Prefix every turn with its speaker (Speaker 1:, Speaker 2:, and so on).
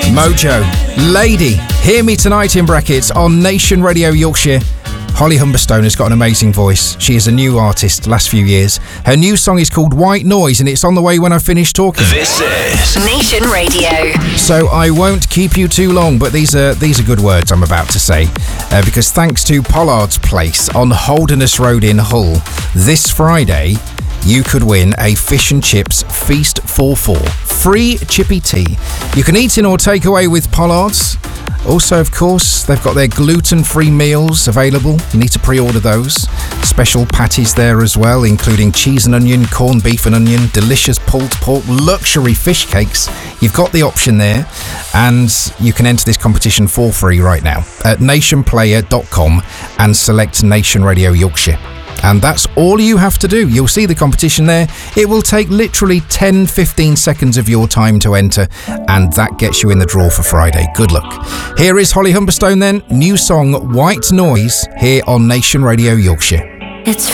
Speaker 1: Mojo, Lady, Hear Me Tonight in brackets on Nation Radio Yorkshire. Holly Humberstone has got an amazing voice. She is a new artist last few years. Her new song is called White Noise and it's on the way when I finish talking.
Speaker 2: This is
Speaker 3: Nation Radio.
Speaker 1: So I won't keep you too long, but these are good words I'm about to say. Because thanks to Pollard's Place on Holderness Road in Hull, this Friday you could win a fish and chips feast for 4. Free chippy tea. You can eat in or take away with Pollard's. Also, of course, they've got their gluten-free meals available. You need to pre-order those. Special patties there as well, including cheese and onion, corned beef and onion, delicious pulled pork, luxury fish cakes. You've got the option there. And you can enter this competition for free right now at nationplayer.com and select Nation Radio Yorkshire. And that's all you have to do. You'll see the competition there. It will take literally 10-15 seconds of your time to enter, and that gets you in the draw for Friday. Good luck. Here is Holly Humberstone then. New song, White Noise, here on Nation Radio Yorkshire.
Speaker 3: It's